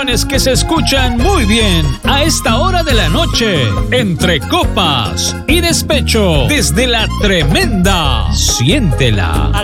canciones que se escuchan muy bien a esta hora de la noche, entre copas y despecho, desde la tremenda. Siéntela.